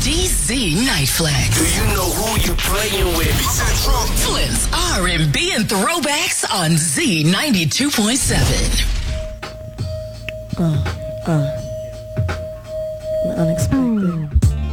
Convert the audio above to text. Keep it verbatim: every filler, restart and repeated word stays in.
D Z Night Flex. Do you know who you playing with? Flynn's R and B and throwbacks on Z ninety-two point seven. Uh, uh, unexpected.